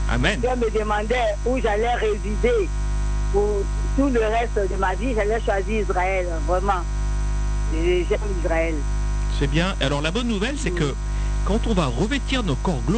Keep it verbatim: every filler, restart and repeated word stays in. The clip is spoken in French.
Amen. Dieu me demandait où j'allais résider. Pour tout le reste de ma vie, j'allais choisir Israël, vraiment. Et j'aime Israël. C'est bien. Alors la bonne nouvelle, c'est que quand on va revêtir nos corps glorieux,